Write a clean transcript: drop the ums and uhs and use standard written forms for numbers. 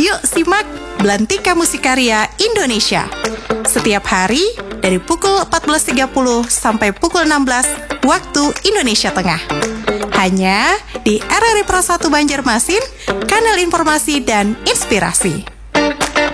Yuk simak Belantika Musikarya Indonesia. Setiap hari dari pukul 14.30 sampai pukul 16 waktu Indonesia Tengah. Hanya di RRI Pro 1 Banjarmasin, kanal informasi dan inspirasi.